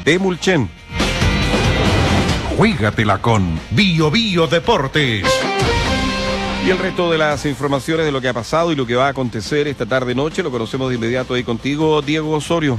de Mulchen. Juégatela con Bio Bio Deportes. Y el resto de las informaciones de lo que ha pasado y lo que va a acontecer esta tarde-noche lo conocemos de inmediato ahí contigo, Diego Osorio.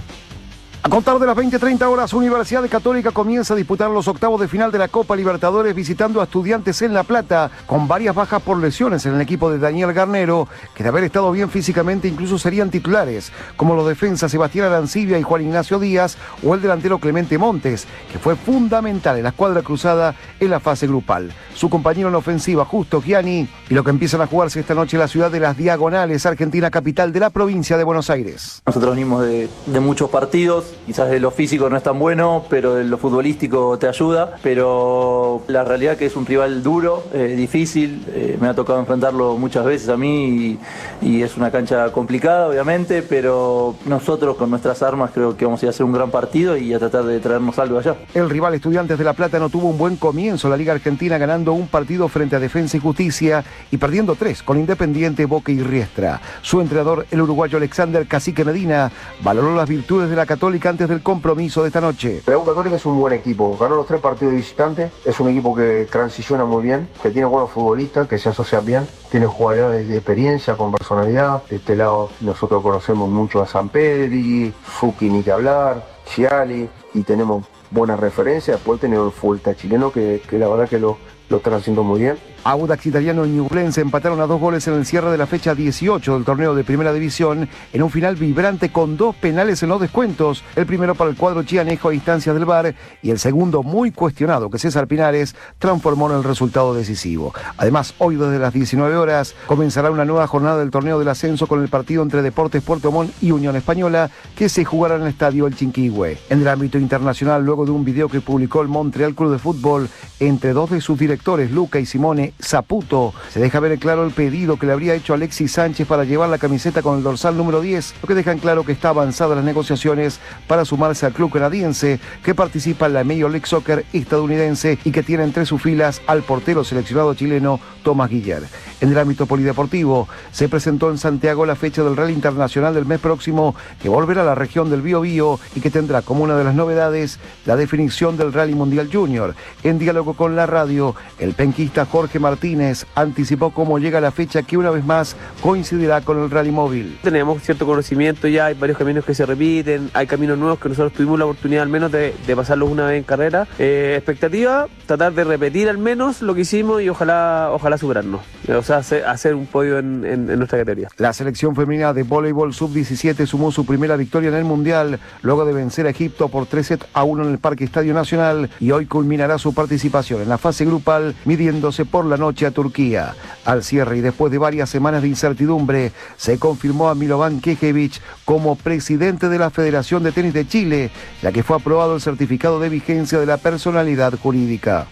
A contar de las 20:30 horas, Universidad Católica comienza a disputar los octavos de final de la Copa Libertadores visitando a Estudiantes en La Plata, con varias bajas por lesiones en el equipo de Daniel Garnero, que de haber estado bien físicamente incluso serían titulares, como los defensas Sebastián Arancibia y Juan Ignacio Díaz, o el delantero Clemente Montes, que fue fundamental en la escuadra cruzada en la fase grupal. Su compañero en la ofensiva, Justo Gianni, y lo que empiezan a jugarse esta noche en la ciudad de Las Diagonales, Argentina capital de la provincia de Buenos Aires. Nosotros venimos de muchos partidos. Quizás de lo físico no es tan bueno, pero de lo futbolístico te ayuda. Pero la realidad es que es un rival duro, difícil. Me ha tocado enfrentarlo muchas veces a mí y es una cancha complicada, obviamente, pero nosotros con nuestras armas creo que vamos a ir a hacer un gran partido y a tratar de traernos algo allá. El rival Estudiantes de La Plata no tuvo un buen comienzo en la Liga Argentina, ganando un partido frente a Defensa y Justicia y perdiendo 3 con Independiente, Boca y Riestra. Su entrenador, el uruguayo Alexander Cacique Medina, valoró las virtudes de la Católica antes del compromiso de esta noche. La U Católica es un buen equipo, ganó los 3 partidos de visitante, es un equipo que transiciona muy bien, que tiene buenos futbolistas, que se asocian bien, tiene jugadores de experiencia, con personalidad. De este lado nosotros conocemos mucho a Sampedri, Fuki ni que hablar, Chiali, y tenemos buenas referencias. Después tenemos el Fulta chileno que la verdad que lo están haciendo muy bien. Audax Italiano y Ñublense empataron a 2 goles en el cierre de la fecha 18 del torneo de Primera División, en un final vibrante con 2 penales en los descuentos, el primero para el cuadro chianejo a instancias del VAR y el segundo muy cuestionado que César Pinares transformó en el resultado decisivo. Además, hoy desde las 19 horas comenzará una nueva jornada del torneo del ascenso con el partido entre Deportes Puerto Montt y Unión Española, que se jugará en el estadio El Chinquihue. En el ámbito internacional, luego de un video que publicó el Montreal Club de Fútbol entre 2 de sus directores, Luca y Simone Saputo, se deja ver claro el pedido que le habría hecho Alexis Sánchez para llevar la camiseta con el dorsal número 10, lo que deja en claro que está avanzadas las negociaciones para sumarse al club canadiense que participa en la Major League Soccer estadounidense y que tiene entre sus filas al portero seleccionado chileno Tomás Guiller. En el ámbito polideportivo, se presentó en Santiago la fecha del Rally Internacional del mes próximo, que volverá a la región del Biobío y que tendrá como una de las novedades la definición del Rally Mundial Junior. En diálogo con la radio, el penquista Jorge Martínez anticipó cómo llega la fecha que una vez más coincidirá con el Rally Móvil. Tenemos cierto conocimiento ya, hay varios caminos que se repiten, hay caminos nuevos que nosotros tuvimos la oportunidad al menos de pasarlos una vez en carrera. Expectativa, tratar de repetir al menos lo que hicimos y ojalá superarnos. O sea, hacer un podio en nuestra categoría. La selección femenina de voleibol sub-17 sumó su primera victoria en el Mundial luego de vencer a Egipto por 3-1 en el Parque Estadio Nacional y hoy culminará su participación en la fase grupal midiéndose por la noche a Turquía. Al cierre y después de varias semanas de incertidumbre, se confirmó a Milovan Kekevich como presidente de la Federación de Tenis de Chile, ya que fue aprobado el certificado de vigencia de la personalidad jurídica.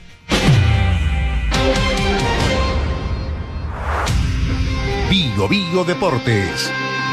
Bio Bio Deportes.